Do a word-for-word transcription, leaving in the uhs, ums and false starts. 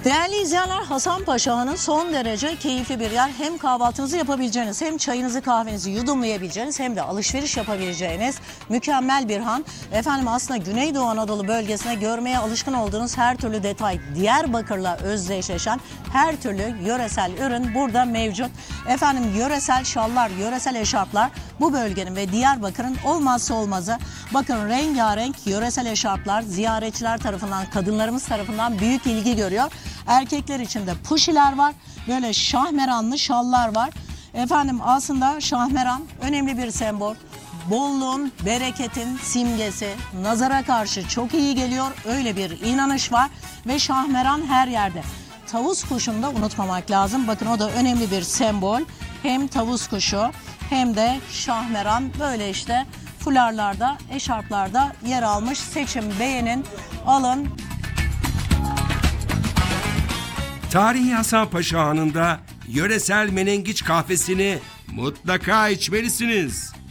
Değerli izleyenler, Hasanpaşa Han'ın son derece keyifli bir yer. Hem kahvaltınızı yapabileceğiniz, hem çayınızı kahvenizi yudumlayabileceğiniz, hem de alışveriş yapabileceğiniz mükemmel bir han. Efendim, aslında Güneydoğu Anadolu bölgesine görmeye alışkın olduğunuz her türlü detay, Diyarbakır'la özdeşleşen her türlü yöresel ürün burada mevcut. Efendim, yöresel şallar, yöresel eşarplar bu bölgenin ve Diyarbakır'ın olmazsa olmazı. Bakın, rengarenk yöresel eşarplar ziyaretçiler tarafından, kadınlarımız tarafından büyük ilgi görüyor. Erkekler için de puşiler var. Böyle şahmeranlı şallar var. Efendim, aslında şahmeran önemli bir sembol. Bolluğun, bereketin simgesi. Nazara karşı çok iyi geliyor. Öyle bir inanış var. Ve şahmeran her yerde. Tavus kuşunu da unutmamak lazım. Bakın, o da önemli bir sembol. Hem tavus kuşu hem de şahmeran böyle işte fularlarda, eşarplarda yer almış. Seçim, beğenin, alın. Tarihi Hasanpaşa Hanı'nda yöresel menengiç kahvesini mutlaka içmelisiniz.